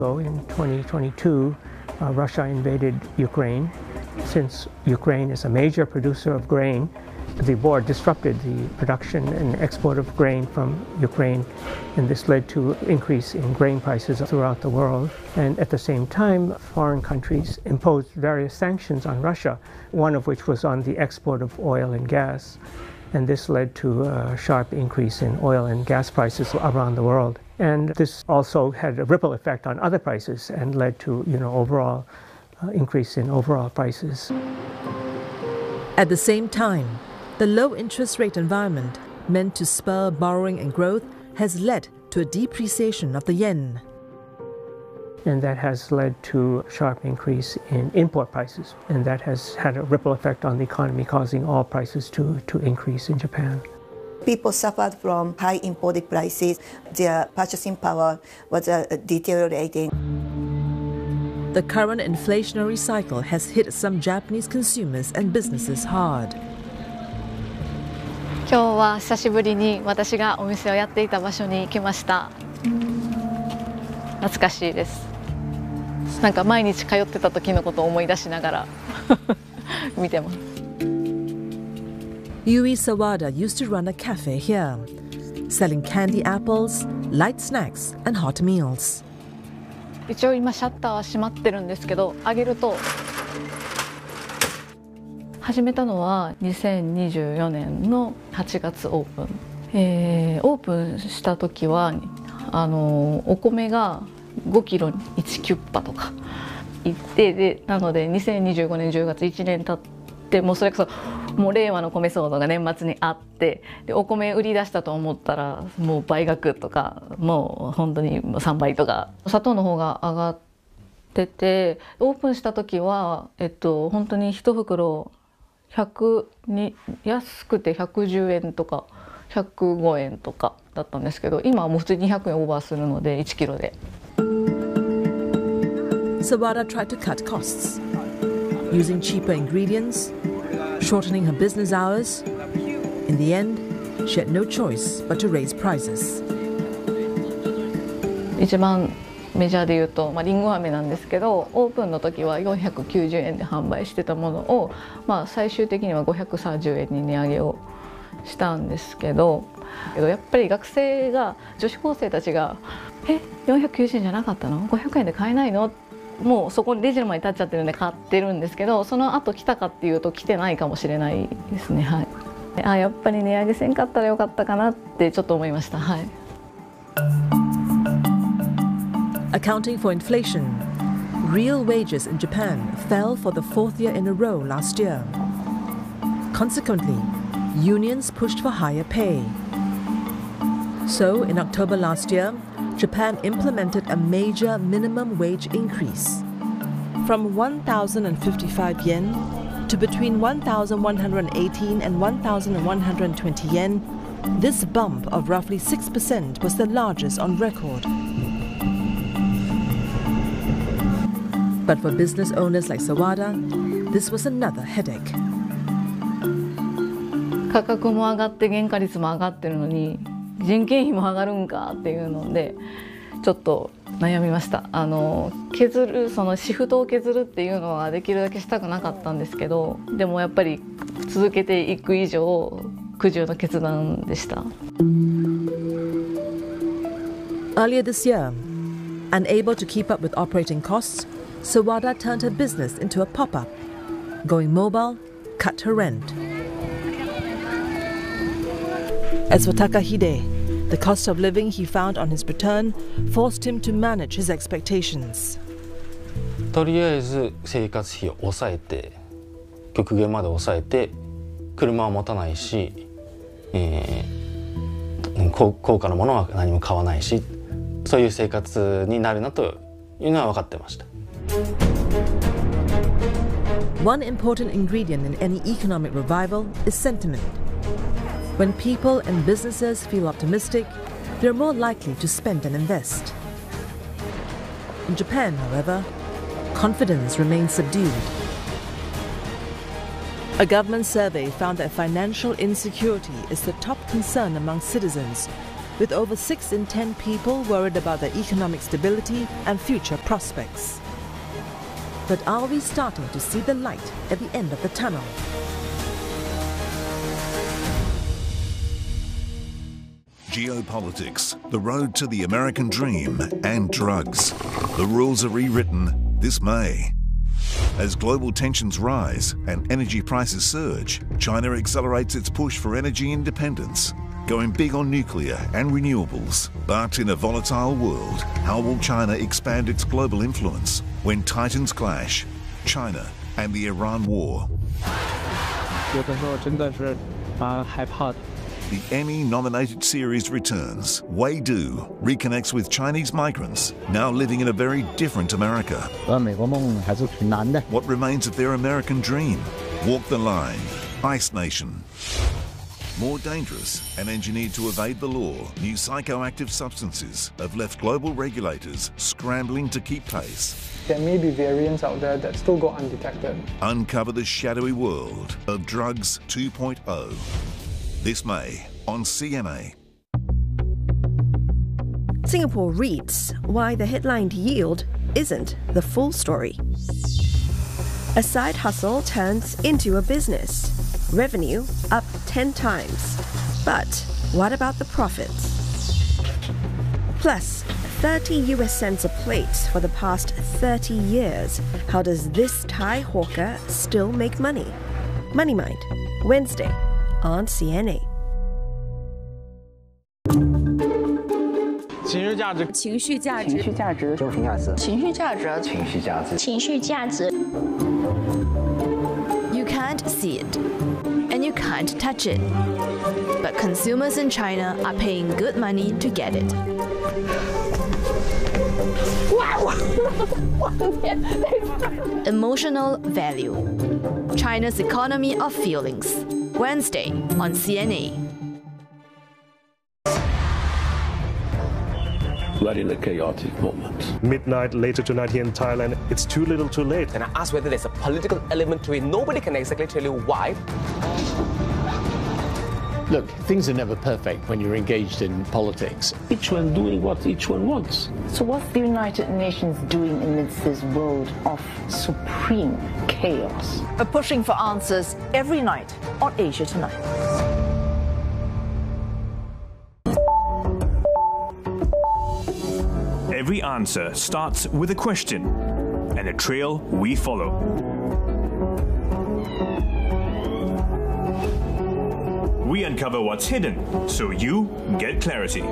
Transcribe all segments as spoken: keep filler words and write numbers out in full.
In twenty twenty-two, uh, Russia invaded Ukraine. Since Ukraine is a major producer of grain, the war disrupted the production and export of grain from Ukraine, and this led to an increase in grain prices throughout the world. And at the same time, foreign countries imposed various sanctions on Russia, one of which was on the export of oil and gas. And this led to a sharp increase in oil and gas prices around the world. And this also had a ripple effect on other prices and led to, you know, overall uh, increase in overall prices. At the same time, the low interest rate environment meant to spur borrowing and growth has led to a depreciation of the yen. And that has led to a sharp increase in import prices. And that has had a ripple effect on the economy, causing all prices to, to increase in Japan. People suffered from high imported prices. Their purchasing power was uh, deteriorating. The current inflationary cycle has hit some Japanese consumers and businesses hard. 今日は久しぶりに私がお店をやっていた場所に来ました。懐かしいです。なんか毎日通ってた時のことを思い出しながら見てます。 Yui Sawada used to run a cafe here, selling candy apples, light snacks, and hot meals. 一応今シャッターは閉まってるんですけど、開けると始めたのはにせんにじゅうよねんのはちがつオープン。えー、オープンした時はあのお米がごキロにいちキュッパとかいってでなのでにせんにじゅうごねんじゅうがついちねん経ってもうそれこそもう令和の米騒動が年末にあってでお米売り出したと思ったらもう倍額とかもう本当にさんばいとか砂糖の方が上がっててオープンした時はえっと本当にいち袋ひゃくに安くてひゃくじゅうえんとかひゃくごえんとかだったんですけど今はもう普通ににひゃくえんオーバーするのでいちキロで。 Sawada tried to cut costs, using cheaper ingredients, shortening her business hours. In the end, she had no choice but to raise prices. 一番メジャーで言うと、まあ、リンゴ飴なんですけどオープンの時はよんひゃくきゅうじゅうえんで販売してたものを、まあ、最終的にはごひゃくさんじゅうえんに値上げをしたんですけどやっぱり学生が女子高生たちが「えよんひゃくきゅうじゅうえんじゃなかったのごひゃくえんで買えないの?」もうそこにレジの前に立っちゃってるんで買ってるんですけどその後来たかっていうと来てないかもしれないですね。はい、あやっぱり値上げせんかったらよかったかなってちょっと思いました。はい。 Accounting for inflation, real wages in Japan fell for the fourth year in a row last year. Consequently, unions pushed for higher pay. So, in October last year, Japan implemented a major minimum wage increase from one thousand fifty-five yen to between one thousand one hundred eighteen and one thousand one hundred twenty yen. This bump of roughly six percent was the largest on record. But for business owners like Sawada, this was another headache. 価格も上がって原価率も上がってるのに人件費も上がるんかっていうのでちょっと悩みました。あの削るそのシフトを削るっていうのはできるだけしたくなかったんですけどでもやっぱり続けていく以上苦渋の決断でした。 Earlier this year, unable to keep up with operating costs, Sawada turned her business into a pop-up. Going mobile, cut her rent. As for Takahide, the cost of living he found on his return forced him to manage his expectations. とりあえず生活費を抑えて極限まで抑えて車は持たないし、えー、高, 高価なものは何も買わないしそういう生活になるなというのは分かってました。 One important ingredient in any economic revival is sentiment. When people and businesses feel optimistic, they're more likely to spend and invest. In Japan, however, confidence remains subdued. A government survey found that financial insecurity is the top concern among citizens, with over six in ten people worried about their economic stability and future prospects. But are we starting to see the light at the end of the tunnel? Geopolitics, the road to the American dream, and drugs. The rules are rewritten this May. As global tensions rise and energy prices surge, China accelerates its push for energy independence, going big on nuclear and renewables. But in a volatile world, how will China expand its global influence when titans clash? China and the Iran war. 有的时候真的是蛮害怕的。 The Emmy-nominated series returns. Wei Du reconnects with Chinese migrants now living in a very different America. 而美国梦还是挺难的。 What remains of their American dream? Walk the line. Ice Nation. More dangerous and engineered to evade the law, new psychoactive substances have left global regulators scrambling to keep pace. There may be variants out there that still go undetected. Uncover the shadowy world of drugs two point oh. This May on C N A. Singapore reads why the headlined yield isn't the full story. A side hustle turns into a business. Revenue up ten times. But what about the profits? Plus, thirty U S cents a plate for the past thirty years. How does this Thai hawker still make money? Money Mind, Wednesday on C N A. 情绪价值， 情绪价值， 情绪价值， 情绪价值， 情绪价值， 情绪价值， 情绪价值。 You can't see it, and you can't touch it, but consumers in China are paying good money to get it. Emotional value. China's economy of feelings. Wednesday on C N A. We're in a chaotic moment. Midnight later tonight here in Thailand, it's too little too late. And I asked whether there's a political element to it. Nobody can exactly tell you why. Look, things are never perfect when you're engaged in politics. Each one doing what each one wants. So what's the United Nations doing amidst this world of supreme chaos? We're pushing for answers every night on Asia Tonight. Every answer starts with a question, and a trail we follow. We uncover what's hidden, so you get clarity.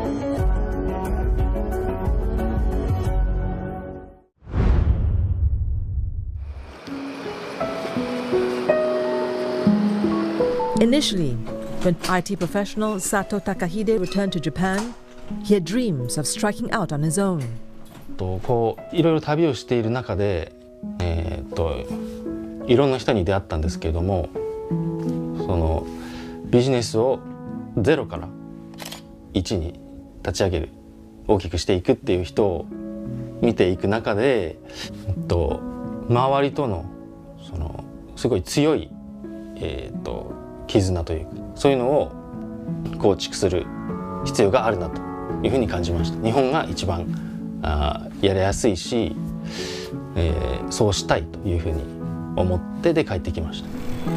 Initially, when I T professional Sato Takahide returned to Japan, he had dreams of striking out on his own. とこういろいろ旅をしている中で、えー、といろんな人に出会ったんですけれども、そのビジネスをゼロからいちに立ち上げる、大きくしていくっていう人を見ていく中で、えっと周りとのそのすごい強い、えー、と絆というか、そういうのを構築する必要があるなというふうに感じました。日本が一番あやりやすいし、えー、そうしたいというふうに思ってで帰ってきました。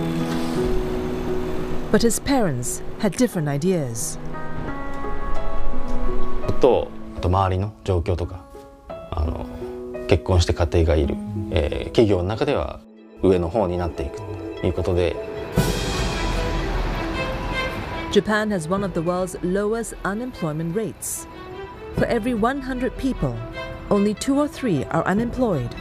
But his parents had different ideas. と周りの状況とか、あの結婚して家庭がいる、えー、企業の中では上の方になっていくということで。 Japan has one of the world's lowest unemployment rates. For every one hundred people, only two or three are unemployed.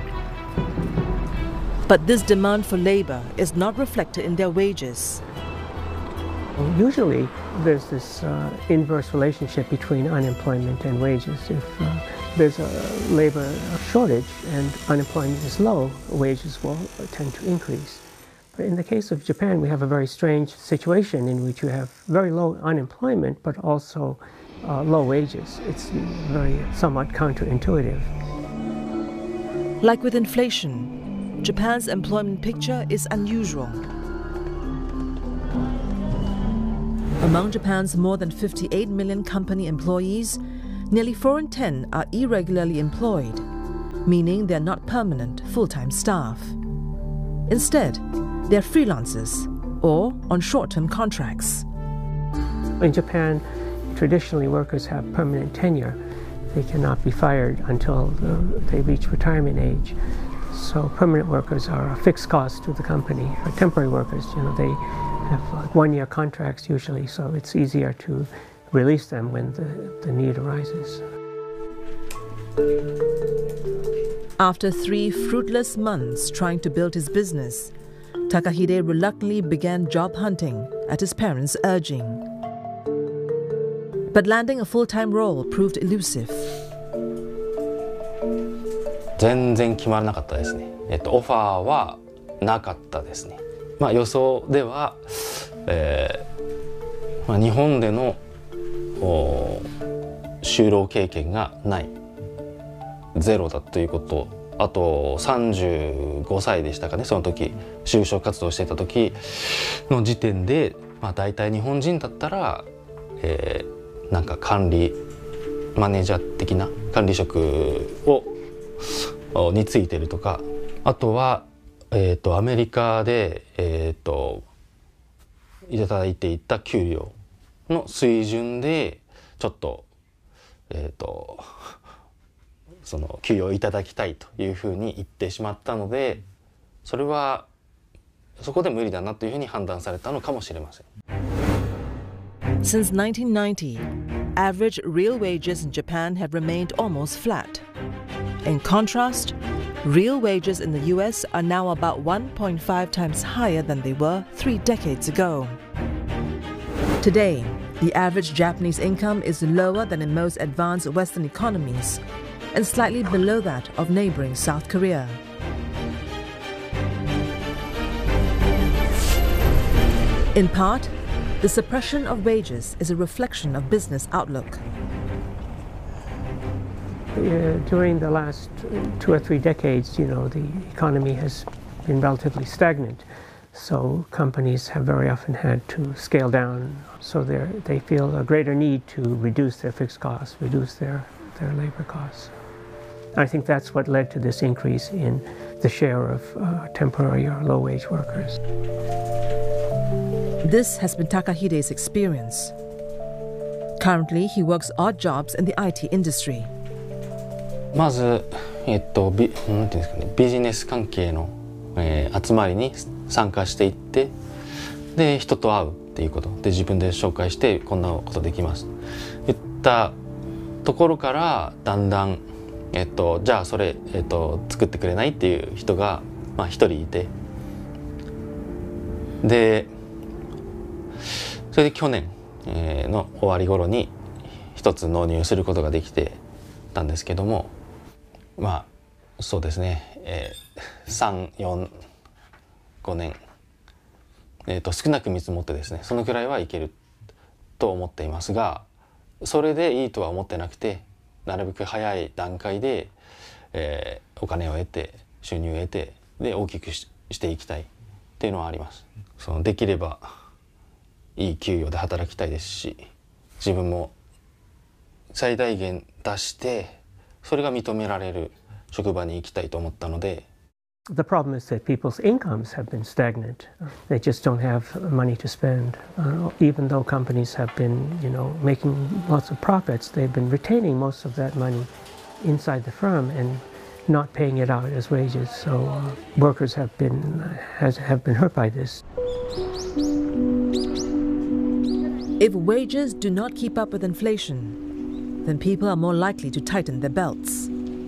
But this demand for labor is not reflected in their wages. Usually, there's this uh, inverse relationship between unemployment and wages. If uh, there's a labor shortage and unemployment is low, wages will tend to increase. But in the case of Japan, we have a very strange situation in which you have very low unemployment, but also uh, low wages. It's very somewhat counterintuitive. Like with inflation, Japan's employment picture is unusual. Among Japan's more than fifty-eight million company employees, nearly four in ten are irregularly employed, meaning they're not permanent, full-time staff. Instead, they're freelancers or on short-term contracts. In Japan, traditionally workers have permanent tenure. They cannot be fired until the, they reach retirement age. So permanent workers are a fixed cost to the company. Or temporary workers, you know, they have like one-year contracts usually, so it's easier to release them when the, the need arises. After three fruitless months trying to build his business, Takahide reluctantly began job hunting at his parents' urging. But landing a full-time role proved elusive. 全然決まらなかったですね。えっと、オファーはなかったですね。まあ予想では、えーまあ、日本での就労経験がないゼロだということ、あとさんじゅうごさいでしたかね、その時就職活動していた時の時点で、まあ、大体日本人だったら、えー、なんか管理マネージャー的な管理職をについてるとか、あとは、えー、とアメリカで、えー、といただいていた給料の水準でちょっと、えー、とその給与をいただきたいというふうに言ってしまったので、それはそこで無理だなというふうに判断されたのかもしれません。 Since nineteen ninety, average real wages in Japan have remained almost flat. In contrast, real wages in the U S are now about one point five times higher than they were three decades ago. Today, the average Japanese income is lower than in most advanced Western economies and slightly below that of neighboring South Korea. In part, the suppression of wages is a reflection of business outlook. Uh, during the last two or three decades, you know, the economy has been relatively stagnant. So companies have very often had to scale down. So they feel a greater need to reduce their fixed costs, reduce their, their labor costs. I think that's what led to this increase in the share of uh, temporary or low-wage workers. This has been Takahide's experience. Currently, he works odd jobs in the I T industry. まず、えっと、ビ、なんていうんですかね、ビジネス関係の、えー、集まりに参加していって、で人と会うっていうことで自分で紹介してこんなことできます言ったところからだんだん、えっと、じゃあそれ、えっと、作ってくれないっていう人がまあ一人いて、でそれで去年、えー、の終わり頃に一つ納入することができてたんですけども、まあそうですね、えー、さん、よん、ごねん、えー、と少なく見積もってですね、そのくらいはいけると思っていますが、それでいいとは思ってなくて、なるべく早い段階で、えー、お金を得て収入を得てで大きく し, していきたいっていうのはあります。そのできればいい給与で働きたいですし、自分も最大限出してそれが認められる職場に行きたいと思ったので。 The problem is that people's incomes have been stagnant. They just don't have money to spend. Uh, even though companies have been, you know, making lots of profits, they've been retaining most of that money inside the firm and not paying it out as wages. So uh, workers have been has have been hurt by this. If wages do not keep up with inflation, then people are more likely to tighten their belts.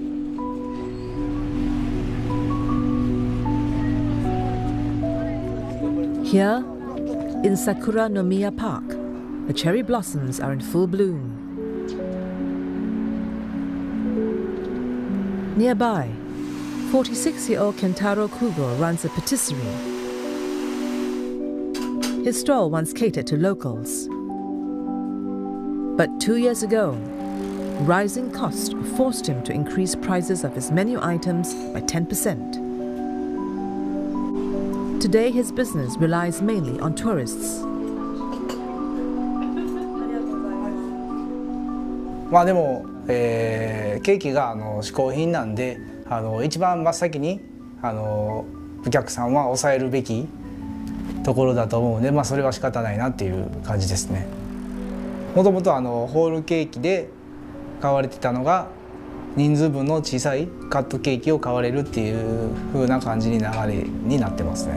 Here, in Sakura no Miya Park, the cherry blossoms are in full bloom. Nearby, forty-six-year-old Kentaro Kugo runs a patisserie. His stall once catered to locals. But two years ago, rising costs forced him to increase prices of his menu items by ten percent. Today, his business relies mainly on tourists. まあでも、えー、ケーキがあの嗜好品なんで、あの一番真っ先にあのお客さんは抑えるべきところだと思うので、まあ、それは仕方ないなっていう感じですね。もともとあのホールケーキで買われてたのが人数分の小さいカットケーキを買われるっていう風な感じに流れになってますね。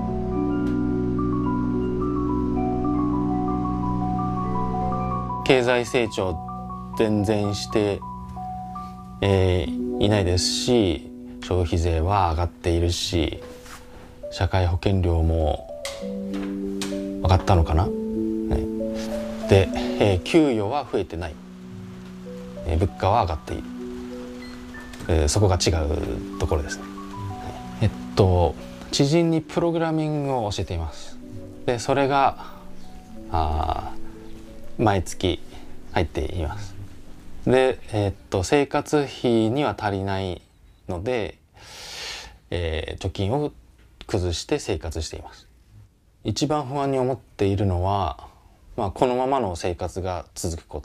経済成長全然して、えー、いないですし、消費税は上がっているし、社会保険料も上がったのかな、ね、で、えー、給与は増えてない、えー、物価は上がっている、えー、そこが違うところですね。えっと知人にプログラミングを教えています。でそれがあ毎月入っています。で、えー、っと生活費には足りないので、えー、貯金を崩して生活しています。一番不安に思っているのは、まあ、このままの生活が続くこと。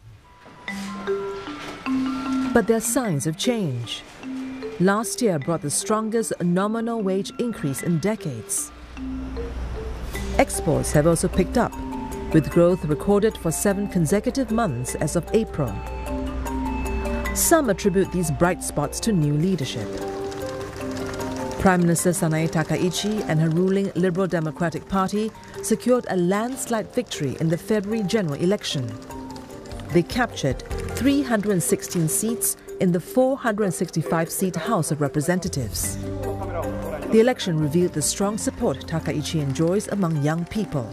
But there are signs of change. Last year brought the strongest nominal wage increase in decades. Exports have also picked up, with growth recorded for seven consecutive months as of April. Some attribute these bright spots to new leadership. Prime Minister Sanae Takaichi and her ruling Liberal Democratic Party secured a landslide victory in the February general election. They captured three hundred sixteen seats in the four hundred sixty-five seat House of Representatives. The election revealed the strong support Takaichi enjoys among young people.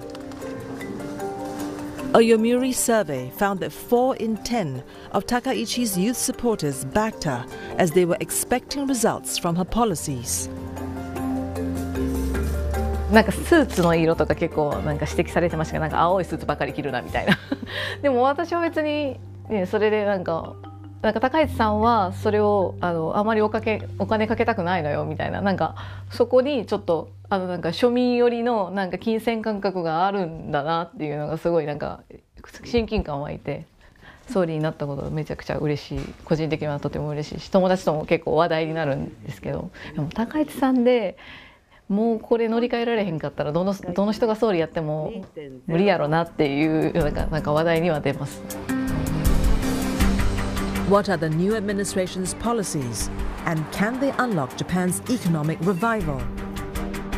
A Yomiuri survey found that four in ten of Takaichi's youth supporters backed her as they were expecting results from her policies. なんかスーツの色とか結構なんか指摘されてましたけど、なんか青いスーツばかり着るなみたいなでも私は別に、ね、それでなんかなんか高市さんはそれをあのあまりおかけお金かけたくないのよみたいな、なんかそこにちょっとあのなんか庶民寄りのなんか金銭感覚があるんだなっていうのがすごいなんか親近感湧いて、総理になったことめちゃくちゃ嬉しい、個人的にはとても嬉しいし、友達とも結構話題になるんですけど、でも高市さんでもうこれ乗り換えられへんかったらどのどの人が総理やっても無理やろなっていうなんかなんか話題には出ます。 What are the new administration's policies, and can they unlock Japan's economic revival?